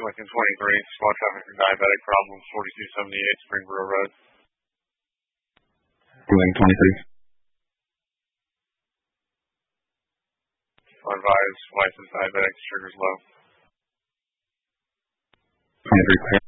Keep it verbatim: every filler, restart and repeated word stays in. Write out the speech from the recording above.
Lincoln twenty-three, small traffic and diabetic problems, forty-two seventy-eight Springboro Road. Lincoln twenty-three. Advise, wife is diabetic, sugar's low. twenty-three clear.